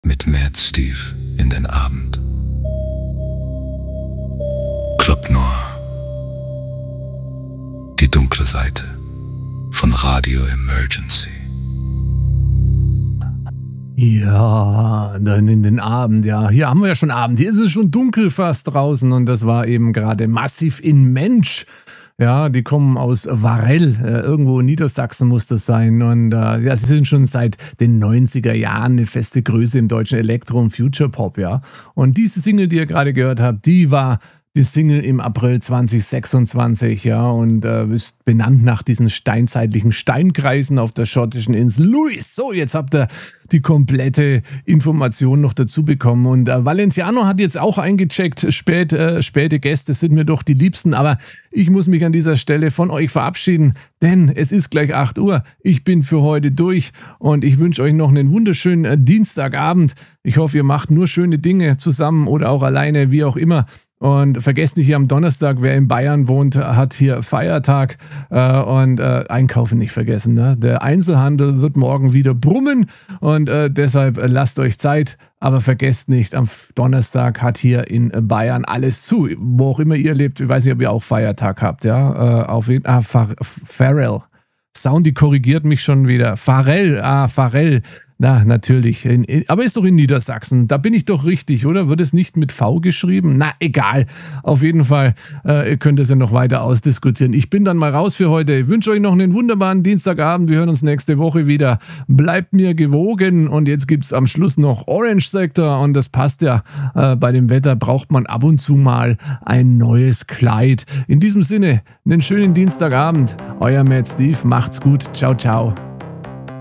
mit Mad Steve in den Abend. Club Noir. Die dunkle Seite von Radio Emergency. Ja, dann in den Abend, ja. Hier haben wir ja schon Abend. Hier ist es schon dunkel fast draußen und das war eben gerade Massiv in Mensch. Ja, die kommen aus Varell, irgendwo in Niedersachsen muss das sein. Und ja, sie sind schon seit den 90er Jahren eine feste Größe im deutschen Elektro- und Future-Pop, ja. Und diese Single, die ihr gerade gehört habt, die war die Single im April 2026, ja, und ist benannt nach diesen steinzeitlichen Steinkreisen auf der schottischen Insel Lewis. So, jetzt habt ihr die komplette Information noch dazu bekommen. Und Valenciano hat jetzt auch eingecheckt, späte Gäste sind mir doch die Liebsten, aber ich muss mich an dieser Stelle von euch verabschieden, denn es ist gleich 8 Uhr. Ich bin für heute durch und ich wünsche euch noch einen wunderschönen Dienstagabend. Ich hoffe, ihr macht nur schöne Dinge zusammen oder auch alleine, wie auch immer. Und vergesst nicht, hier am Donnerstag, wer in Bayern wohnt, hat hier Feiertag und Einkaufen nicht vergessen. Ne? Der Einzelhandel wird morgen wieder brummen und deshalb lasst euch Zeit, aber vergesst nicht, am Donnerstag hat hier in Bayern alles zu. Wo auch immer ihr lebt, ich weiß nicht, ob ihr auch Feiertag habt. Ja? Auf jeden Pharrell. Sound, die korrigiert mich schon wieder. Pharrell. Na, natürlich. Aber ist doch in Niedersachsen. Da bin ich doch richtig, oder? Wird es nicht mit V geschrieben? Na, egal. Auf jeden Fall, ihr könnt es ja noch weiter ausdiskutieren. Ich bin dann mal raus für heute. Ich wünsche euch noch einen wunderbaren Dienstagabend. Wir hören uns nächste Woche wieder. Bleibt mir gewogen. Und jetzt gibt's am Schluss noch Orange Sector. Und das passt ja. Bei dem Wetter braucht man ab und zu mal ein neues Kleid. In diesem Sinne, einen schönen Dienstagabend. Euer Mad Steve. Macht's gut. Ciao, ciao.